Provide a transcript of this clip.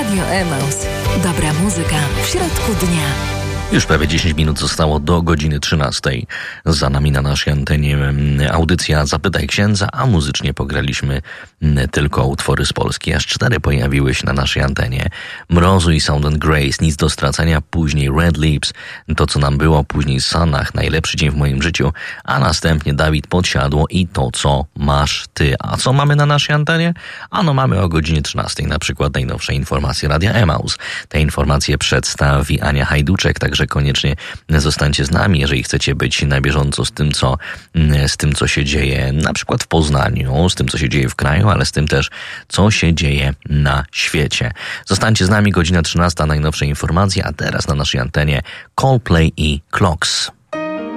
Radio Emaus. Dobra muzyka w środku dnia. Już prawie 10 minut zostało do godziny 13. Za nami na naszej antenie audycja Zapytaj Księdza, a muzycznie pograliśmy tylko utwory z Polski. Aż 4 pojawiły się na naszej antenie. Mrozu i Sound and Grace, Nic do stracenia, później Red Lips, To co nam było, później Sanach, Najlepszy dzień w moim życiu, a następnie Dawid Podsiadło i To co masz ty. A co mamy na naszej antenie? Ano mamy o godzinie 13 na przykład najnowsze informacje Radia Emaus. Te informacje przedstawi Ania Hajduczek, także koniecznie zostańcie z nami, jeżeli chcecie być na bieżąco z tym, co się dzieje na przykład w Poznaniu, z tym, co się dzieje w kraju, ale z tym też, co się dzieje na świecie. Zostańcie z nami, godzina 13, najnowsze informacje, a teraz na naszej antenie Coldplay i Clocks.